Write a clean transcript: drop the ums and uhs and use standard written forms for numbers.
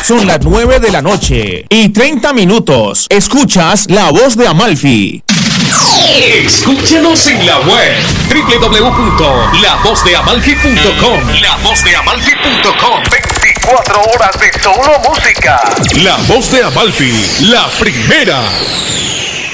Son las 9 de la noche y 30 minutos. Escuchas La Voz de Amalfi. Escúchanos en la web www.lavozdeamalfi.com. Lavozdeamalfi.com. 24 horas de solo música. La Voz de Amalfi, la primera.